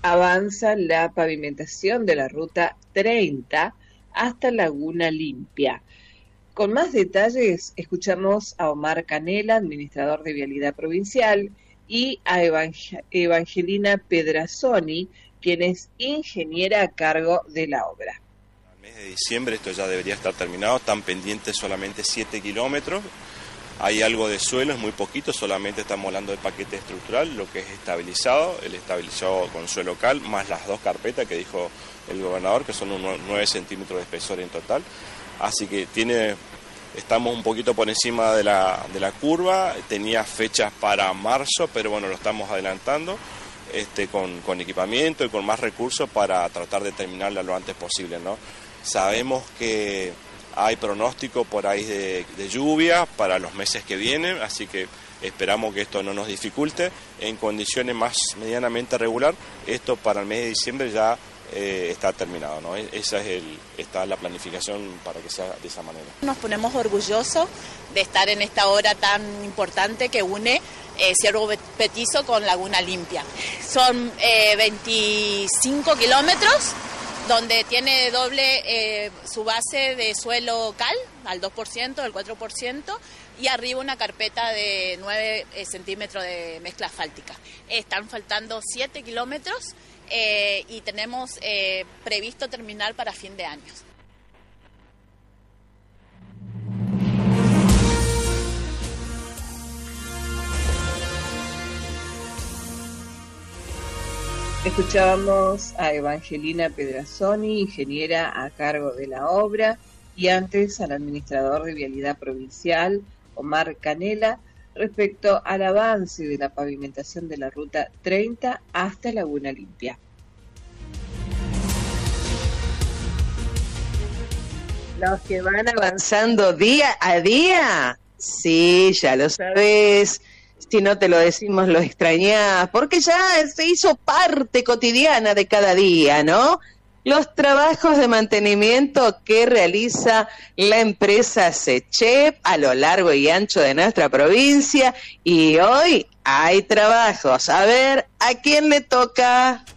avanza la pavimentación de la ruta 30 hasta Laguna Limpia. Con más detalles, escuchamos a Omar Canela, administrador de Vialidad Provincial, y a Evangelina Pedrazzoni, quien es ingeniera a cargo de la obra. Al mes de diciembre esto ya debería estar terminado, están pendientes solamente 7 kilómetros. Hay algo de suelo, es muy poquito, solamente estamos hablando de paquete estructural, lo que es estabilizado, el estabilizado con suelo cal, más las 2 carpetas que dijo el gobernador, que son unos 9 centímetros de espesor en total. Así que estamos un poquito por encima de la curva, tenía fechas para marzo, pero bueno, lo estamos adelantando con equipamiento y con más recursos para tratar de terminarla lo antes posible, ¿no? Sabemos que hay pronóstico por ahí de lluvia para los meses que vienen, así que esperamos que esto no nos dificulte. En condiciones más medianamente regular, esto para el mes de diciembre ya está terminado, ¿no? Esa está la planificación para que sea de esa manera. Nos ponemos orgullosos de estar en esta obra tan importante que une Ciervo Petizo con Laguna Limpia. Son 25 kilómetros, donde tiene doble su base de suelo cal, al 2%, del 4%, y arriba una carpeta de 9 centímetros de mezcla asfáltica. Están faltando 7 kilómetros y tenemos previsto terminar para fin de año. Escuchábamos a Evangelina Pedrazzoni, ingeniera a cargo de la obra, y antes al administrador de Vialidad Provincial, Omar Canela, respecto al avance de la pavimentación de la ruta 30 hasta Laguna Limpia. Los que van avanzando día a día, sí, ya lo sabes. Si no te lo decimos, lo extrañás, porque ya se hizo parte cotidiana de cada día, ¿no? Los trabajos de mantenimiento que realiza la empresa SECHEP a lo largo y ancho de nuestra provincia, y hoy hay trabajos. A ver, ¿a quién le toca?